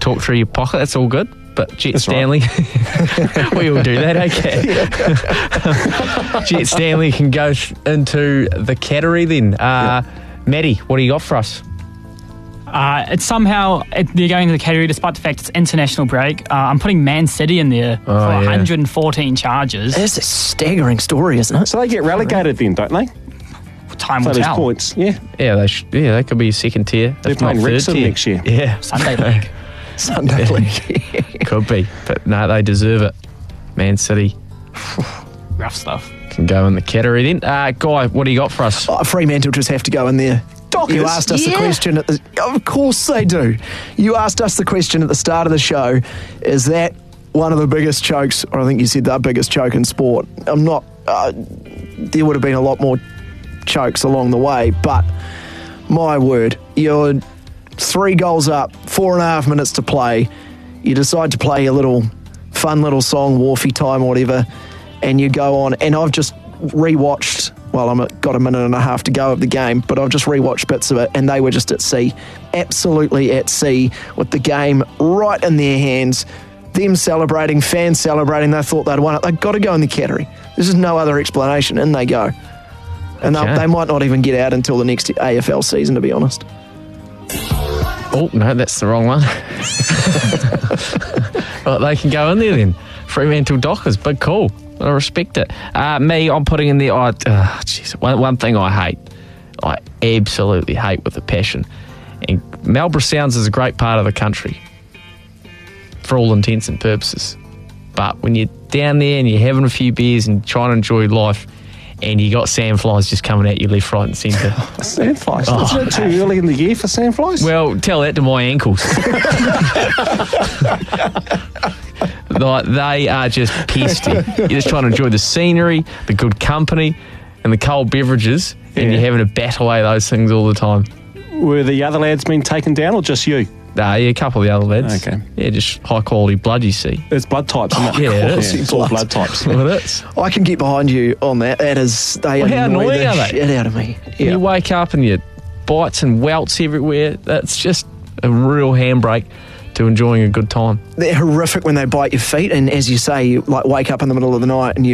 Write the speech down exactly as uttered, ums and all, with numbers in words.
talk through your pocket. That's all good. But Jet That's Stanley, right. we all do that, okay? Jet Stanley can go th- into the category then. Uh, yep. Maddie, what do you got for us? Uh, it's somehow it, they're going to the category despite the fact it's international break. Uh, I'm putting Man City in there Oh, for yeah. one hundred fourteen charges. It's a staggering story, isn't it? So they get relegated then, don't they? Time So will there's tell. points, yeah. Yeah, they sh- yeah, they could be second tier. They're if not playing third Wrexham tier. next year. Yeah, Sunday league. Sunday League. could be. But no, they deserve it. Man City Rough stuff. can go in the category then. Uh, Guy, what do you got for us? Oh, Fremantle just have to go in there. Dockers. You asked us Yeah. the question at the... Of course they do. You asked us the question at the start of the show. Is that one of the biggest chokes, or I think you said the biggest choke in sport? I'm not... Uh, there would have been a lot more chokes along the way, but my word, you're three goals up, four and a half minutes to play. You decide to play a little fun little song, Wharfie time or whatever, and you go on. And I've just rewatched... Well, I've got a minute and a half to go of the game, but I've just rewatched bits of it, and they were just at sea, absolutely at sea, with the game right in their hands, them celebrating, fans celebrating. They thought they'd won it. They've got to go in the category. There's just no other explanation, and they go. And Okay. they'll they might not even get out until the next A F L season, to be honest. Oh, no, that's the wrong one. Well, they can go in there then. Fremantle Dockers, big call. I respect it. Uh, me, I'm putting in there. Oh, uh, geez, one, one thing I hate, I absolutely hate with a passion. And Marlborough Sounds is a great part of the country for all intents and purposes. But when you're down there and you're having a few beers and trying to enjoy life, and you got sandflies just coming at you left, right, and centre. Sandflies. Oh, Isn't it too early in the year for sandflies? Well, tell that to my ankles. Like, they are just pesty. You're just trying to enjoy the scenery, the good company, and the cold beverages, and Yeah. you're having to bat away those things all the time. Were the other lads being taken down or just you? Nah, yeah, a couple of the other lads. Okay. Yeah, just high quality blood, you see. It's blood types, isn't it? Yeah, it Of is. course, it's all blood types. Well, it is. I can get behind you on that. That is... They Well, how annoy annoying the are they? shit out of me. You Yeah. wake up and you bites and welts everywhere. That's just a real handbrake to enjoying a good time. They're horrific when they bite your feet, and as you say, you like wake up in the middle of the night and you